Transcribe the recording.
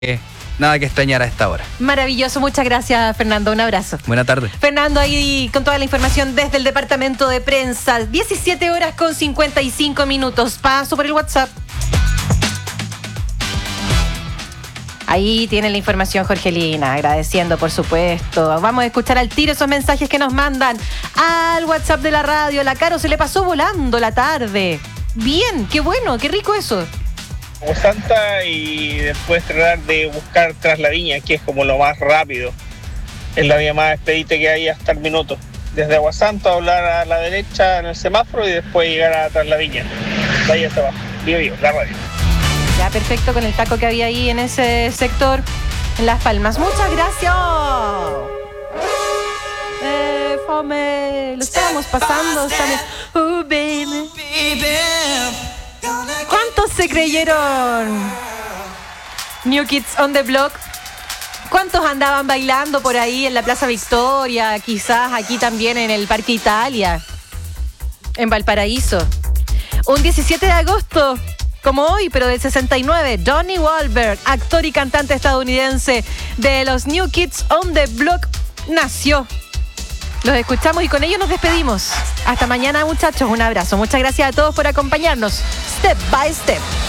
nada que extrañar a esta hora. Maravilloso, muchas gracias, Fernando. Un abrazo. Buena tarde. Fernando, ahí con toda la información desde el departamento de prensa. 17 horas con 55 minutos. Paso por el WhatsApp. Ahí tiene la información, Jorgelina, agradeciendo, por supuesto. Vamos a escuchar al tiro esos mensajes que nos mandan al WhatsApp de la radio. La Caro se le pasó volando la tarde. Bien, qué bueno, qué rico eso. Como Santa y después tratar de buscar Traslaviña, que es como lo más rápido. Es la vía más expedita que hay hasta el minuto. Desde Aguasanta hablar a la derecha en el semáforo y después llegar a Traslaviña. De ahí hasta abajo. Vivo, la radio. Ya, perfecto, con el taco que había ahí en ese sector, en Las Palmas. Muchas gracias. Fome, lo estábamos pasando. Baby. ¿Cuántos se creyeron New Kids on the Block? ¿Cuántos andaban bailando por ahí en la Plaza Victoria? Quizás aquí también en el Parque Italia, en Valparaíso. Un 17 de agosto, como hoy, pero del 69, Donnie Wahlberg, actor y cantante estadounidense de los New Kids on the Block, nació. Los escuchamos y con ello nos despedimos. Hasta mañana, muchachos. Un abrazo. Muchas gracias a todos por acompañarnos. Step by Step.